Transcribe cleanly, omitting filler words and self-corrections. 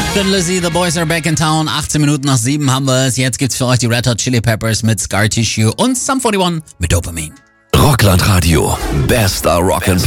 Thin Lizzy, The Boys Are Back in Town. 18 Minuten nach 7 haben wir es. Jetzt gibt's für euch die Red Hot Chili Peppers mit Scar Tissue und Sum 41 mit Dopamine. Rockland Radio. Bester Rock'n'Pop.